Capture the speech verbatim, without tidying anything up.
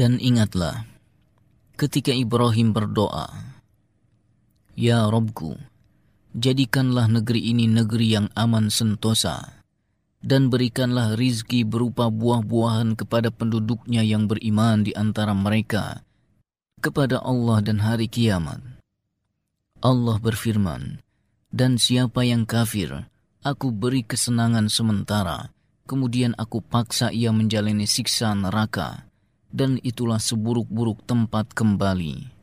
Dan ingatlah, ketika Ibrahim berdoa, "Ya Rabbku, jadikanlah negeri ini negeri yang aman sentosa, dan berikanlah rizki berupa buah-buahan kepada penduduknya yang beriman di antara mereka kepada Allah dan hari kiamat." Allah berfirman, "Dan siapa yang kafir, aku beri kesenangan sementara, kemudian aku paksa ia menjalani siksa neraka, dan itulah seburuk-buruk tempat kembali."